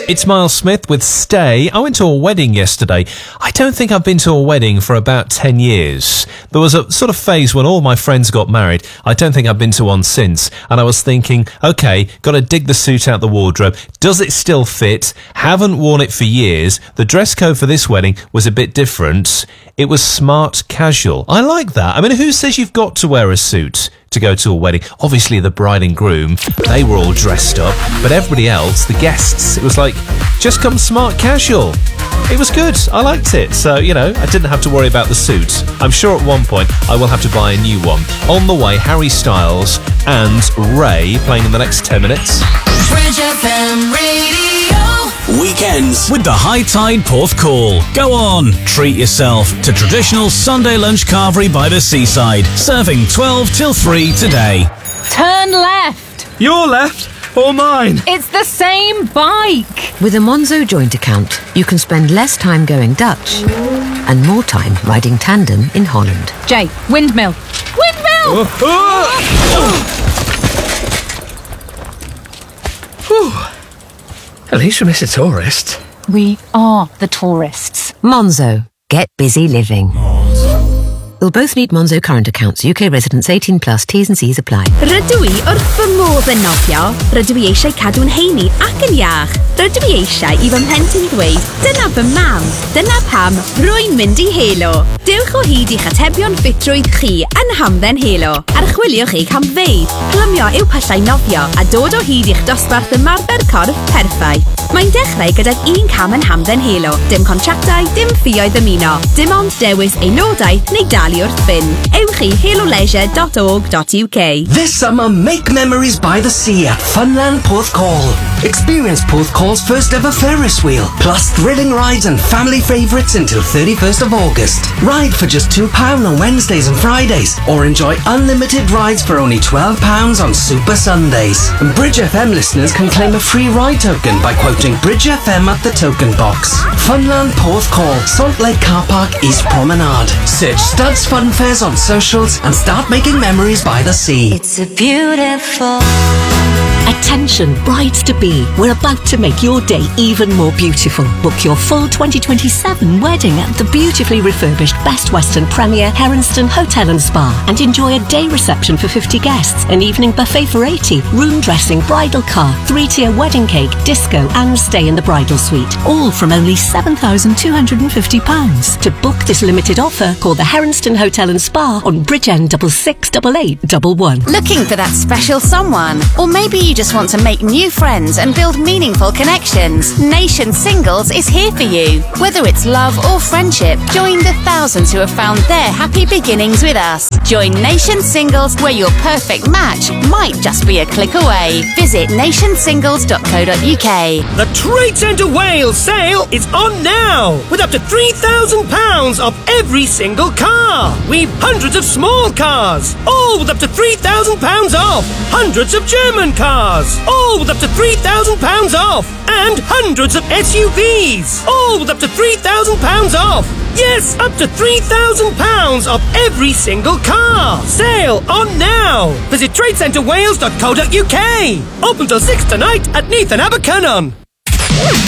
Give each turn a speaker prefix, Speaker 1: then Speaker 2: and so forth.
Speaker 1: It's Miles Smith with Stay. I went to a wedding yesterday. I don't think I've been to a wedding for about 10 years. There was a sort of phase when all my friends got married. I don't think I've been to one since. And I was thinking, okay, got to dig the suit out the wardrobe. Does it still fit? Haven't worn it for years. The dress code for this wedding was a bit different. It was smart casual. I like that. I mean, who says you've got to wear a suit to go to a wedding? Obviously the bride and groom, they were all dressed up, but everybody else, the guests, it was like, just come smart casual. It was good. I liked it. So, I didn't have to worry about the suit. I'm sure at one point I will have to buy a new one. On the way, Harry Styles and Ray playing in the next 10 minutes.
Speaker 2: Bridge FM Radio.
Speaker 3: Weekends with the High Tide Porthcawl. Go on, treat yourself to traditional Sunday lunch carvery by the seaside. Serving 12 till 3 today.
Speaker 4: Turn left.
Speaker 5: Your left or mine?
Speaker 4: It's the same bike.
Speaker 6: With a Monzo joint account, you can spend less time going Dutch and more time riding tandem in Holland.
Speaker 4: Jay, windmill. Windmill!
Speaker 5: At least we missed a tourist.
Speaker 4: We are the tourists.
Speaker 6: Monzo. Get busy living. You'll both need Monzo current accounts. UK residents 18 plus. T's and C's apply.
Speaker 7: Rydw i wrth fy modd yn nofio. Rydw i eisiau cadw'n heini ac yn iach. Rydw i eisiau i fy mhlentyn ddweud, dyna fy mam. Dyna pam rwy'n mynd i Helo. Dewch o hyd i'ch atebion ffitrwydd chi yn hamdden Helo. Archwiliwch eich hamfeydd. Plymio i'w pyllau nofio a dod o hyd i'ch dosbarth ymarfer corff perffaith. Mae'n dechrau gydag un cam yn hamdden Helo. Dim contractau, dim ffïoedd ymuno. Dim ond dewis aelodaeth neu dalu wrth fynd. Ewch i heloleisure.org.uk.
Speaker 8: This summer, make memories by the sea at Funland Porthcawl. Experience Porthcawl's first ever Ferris wheel, plus thrilling rides and family favourites until 31st of August. Ride for just £2 on Wednesdays and Fridays, or enjoy unlimited rides for only £12 on Super Sundays. And Bridge FM listeners can claim a free ride token by quoting Bridge FM at the token box. Funland Porthcawl, Salt Lake Car Park, East Promenade. Search Studs Fun Fairs on socials and start making memories by the sea.
Speaker 2: It's a beautiful...
Speaker 9: Attention, brides-to-be. We're about to make your day even more beautiful. Book your full 2027 wedding at the beautifully refurbished Best Western Premier Heronston Hotel and Spa and enjoy a day reception for 50 guests, an evening buffet for 80, room dressing, bridal car, 3-tier wedding cake, disco and stay in the bridal suite. All from only £7,250. To book this limited offer, call the Heronston Hotel and Spa on Bridgend 668811.
Speaker 10: Looking for that special someone? Or maybe you just want to make new friends and build meaningful connections? Nation Singles is here for you. Whether it's love or friendship, join the thousands who have found their happy beginnings with us. Join Nation Singles, where your perfect match might just be a click away. Visit nationsingles.co.uk.
Speaker 11: The Trade Centre Wales sale is on now, with up to £3,000 off every single car. We've hundreds of small cars, all with up to £3,000 off. Hundreds of German cars, all with up to £3,000 off. And hundreds of SUVs, all with up to £3,000 off. Yes, up to £3,000 off every single car. Sale on now. Visit tradecentrewales.co.uk. Open till 6 tonight at Neath and Abercynon.